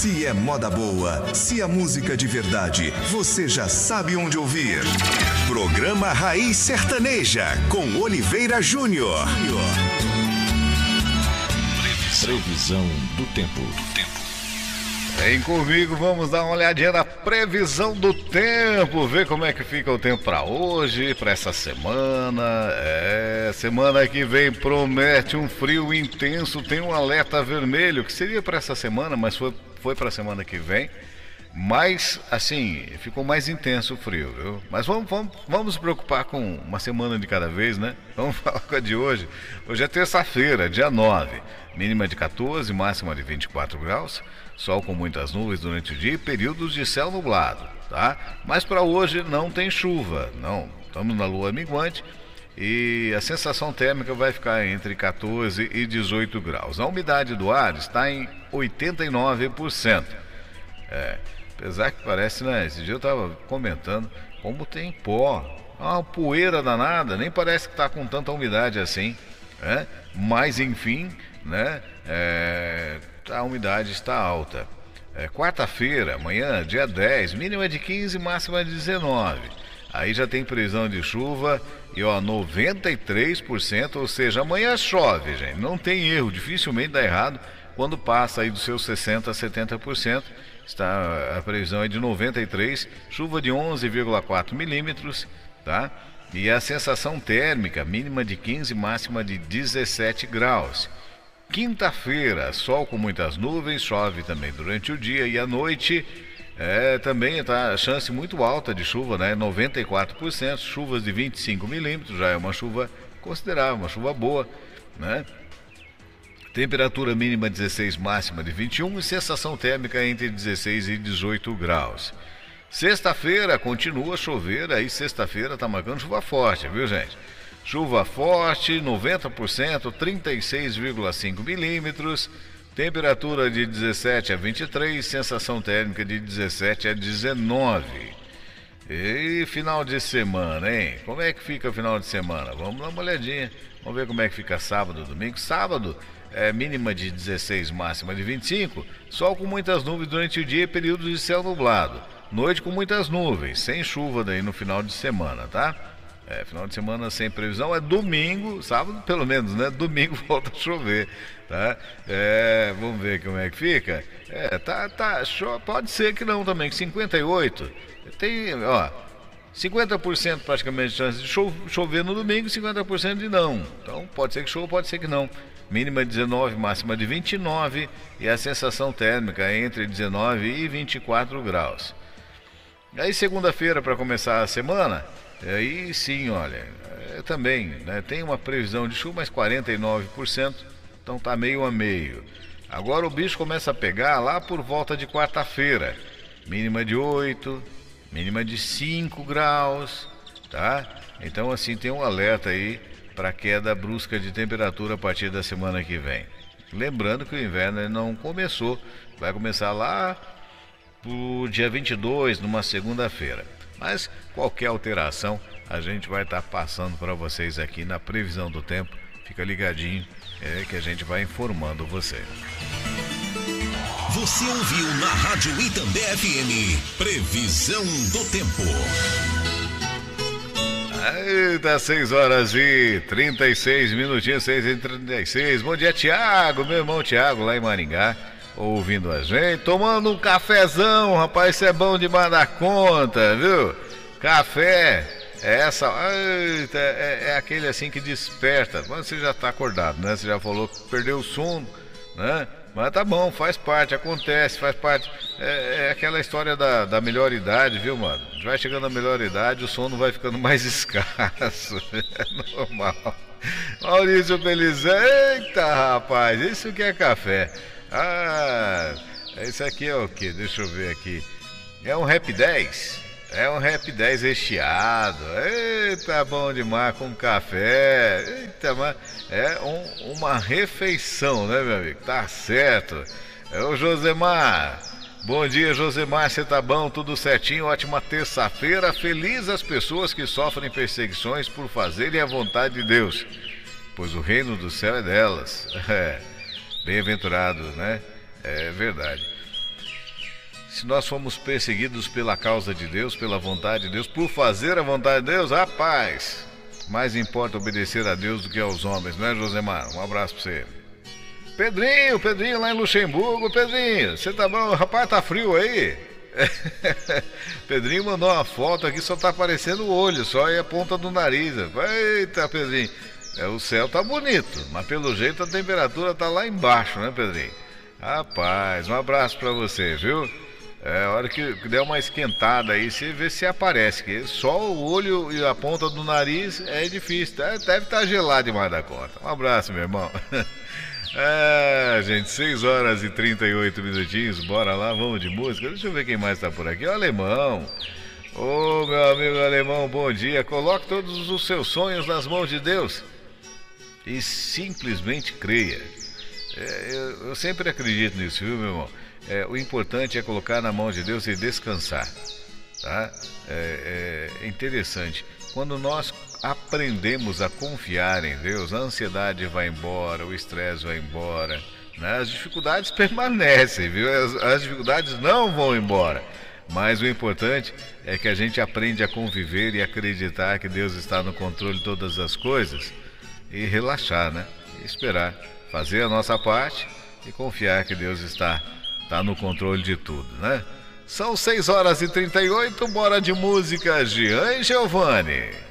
Se é moda boa, se é música de verdade, você já sabe onde ouvir. Programa Raiz Sertaneja, com Oliveira Júnior. Previsão do tempo. Vem comigo, vamos dar uma olhadinha na previsão do tempo, ver como é que fica o tempo para hoje, para essa semana. Semana que vem promete um frio intenso, tem um alerta vermelho, que seria para essa semana, mas foi para a semana que vem. Mas, assim, ficou mais intenso o frio, viu? Mas vamos nos preocupar com uma semana de cada vez, né? Vamos falar com a de hoje. Hoje é terça-feira, dia 9. Mínima de 14, máxima de 24 graus. Sol com muitas nuvens durante o dia e períodos de céu nublado, tá? Mas para hoje não tem chuva, não. Estamos na lua minguante e a sensação térmica vai ficar entre 14 e 18 graus. A umidade do ar está em 89%. Apesar que parece, né? Esse dia eu estava comentando como tem pó, uma poeira danada, nem parece que está com tanta umidade assim, né? Mas enfim, né? A umidade está alta. Quarta-feira, amanhã, dia 10, mínima de 15, máxima de 19. Aí já tem previsão de chuva e 93%, ou seja, amanhã chove, gente. Não tem erro, dificilmente dá errado quando passa aí dos seus 60% a 70%. A previsão é de 93, chuva de 11,4 milímetros, tá? E a sensação térmica, mínima de 15, máxima de 17 graus. Quinta-feira, sol com muitas nuvens, chove também durante o dia e à noite. Também está a chance muito alta de chuva, né? 94%, chuvas de 25 milímetros, já é uma chuva considerável, uma chuva boa, né? Temperatura mínima 16, máxima de 21 e sensação térmica entre 16 e 18 graus. Sexta-feira continua a chover, aí sexta-feira está marcando chuva forte, viu, gente? Chuva forte, 90%, 36,5 milímetros, temperatura de 17 a 23, sensação térmica de 17 a 19. E final de semana, hein? Como é que fica o final de semana? Vamos dar uma olhadinha, vamos ver como é que fica sábado, domingo. Sábado é mínima de 16, máxima de 25, sol com muitas nuvens durante o dia e períodos de céu nublado. Noite com muitas nuvens, sem chuva daí no final de semana, tá? Final de semana sem previsão, é domingo, sábado pelo menos, né? Domingo volta a chover, tá? Vamos ver como é que fica. Pode ser que não também, que 58, tem, 50% praticamente de chance de chover no domingo e 50% de não. Então pode ser que chova, pode ser que não. Mínima de 19, máxima de 29 e a sensação térmica entre 19 e 24 graus. Aí segunda-feira para começar a semana, aí sim, olha, também, né, tem uma previsão de chuva, mas 49%, então tá meio a meio. Agora o bicho começa a pegar lá por volta de quarta-feira, mínima de 8, mínima de 5 graus, tá? Então assim tem um alerta aí para queda brusca de temperatura a partir da semana que vem. Lembrando que o inverno não começou, vai começar lá pro dia 22, numa segunda-feira. Mas qualquer alteração a gente vai estar passando para vocês aqui na previsão do tempo. Fica ligadinho, que a gente vai informando você. Você ouviu na Rádio Itambé FM, previsão do tempo. Tá 6 horas e 36 minutinhos, 6h36. Bom dia, Tiago, meu irmão Tiago, lá em Maringá, ouvindo a gente, tomando um cafezão, rapaz, isso é bom demais da conta, viu? Café, é aquele assim que desperta, mas você já tá acordado, né? Você já falou que perdeu o sono, né? Mas tá bom, faz parte, acontece, faz parte. É aquela história da melhor idade, viu, mano? Vai chegando a melhor idade, o sono vai ficando mais escasso. É normal. Maurício Felizé, eita, rapaz, isso que é café. Esse aqui é o que? Deixa eu ver aqui. É um Rap 10. É um Rap 10 recheado. Eita, bom demais com café. Eita, mas uma refeição, né, meu amigo? Tá certo. É o Josemar. Bom dia, Josemar, você tá bom? Tudo certinho? Ótima terça-feira. Feliz as pessoas que sofrem perseguições por fazerem a vontade de Deus, pois o reino do céu é delas. Bem-aventurados, né? É verdade. Se nós fomos perseguidos pela causa de Deus, pela vontade de Deus, por fazer a vontade de Deus, rapaz, mais importa obedecer a Deus do que aos homens, não é, Josemar? Um abraço pra você. Pedrinho lá em Luxemburgo. Pedrinho, você tá bom? Rapaz, tá frio aí? Pedrinho mandou uma foto aqui, só tá aparecendo o olho, só e a ponta do nariz. Eita, Pedrinho, o céu tá bonito, mas pelo jeito a temperatura tá lá embaixo, né, Pedrinho? Rapaz, um abraço pra você, viu? A hora que der uma esquentada aí, você vê se aparece, que só o olho e a ponta do nariz é difícil, deve estar gelado demais da conta. Um abraço, meu irmão. Gente, 6 horas e 38 minutinhos, bora lá, vamos de música. Deixa eu ver quem mais tá por aqui. O Alemão. Ô, meu amigo Alemão, bom dia. Coloque todos os seus sonhos nas mãos de Deus e simplesmente creia. Eu sempre acredito nisso, viu, meu irmão? O importante é colocar na mão de Deus e descansar, tá? É interessante. Quando nós aprendemos a confiar em Deus, a ansiedade vai embora, o estresse vai embora, né? As dificuldades permanecem, viu? As dificuldades não vão embora. Mas o importante é que a gente aprende a conviver e acreditar que Deus está no controle de todas as coisas e relaxar, né? E esperar, fazer a nossa parte e confiar que Deus está no controle de tudo, né? São 6 horas e 38, bora de música, Jean e Giovanni.